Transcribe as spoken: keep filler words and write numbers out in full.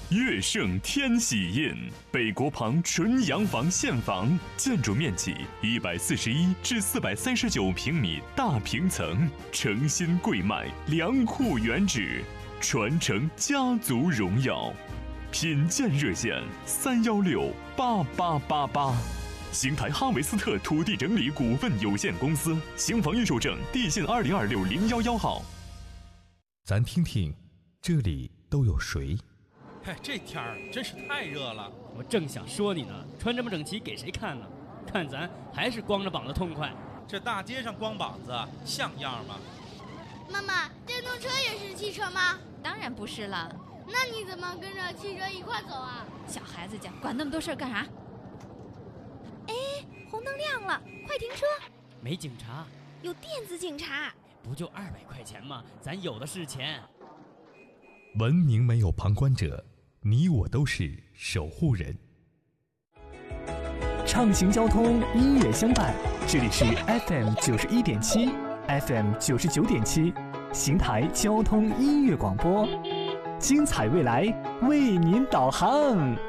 悦盛天喜印，北国旁纯洋房现房，建筑面积一百四十一至四百三十九平米大平层，诚心贵卖，良户原址，传承家族荣耀。品鉴热线三幺六八八八八。邢台哈维斯特土地整理股份有限公司，邢房预售证地信二零二六零幺幺号。 咱听听，这里都有谁？ 嗨，这天儿真是太热了。 我正想说你呢，穿这么整齐给谁看呢？看咱还是光着膀子痛快。 这大街上光膀子像样吗？ 妈妈，电动车也是汽车吗？ 当然不是了。 那你怎么跟着汽车一块走啊？ 小孩子家管那么多事儿干啥？哎，红灯亮了，快停车！ 没警察， 有电子警察。 不就二百块钱吗？咱有的是钱。 文明没有旁观者，你我都是守护人。 畅行交通，音乐相伴，这里是 F M 九十一点七 ，F M 九十九点七，邢台交通音乐广播，精彩未来为您导航。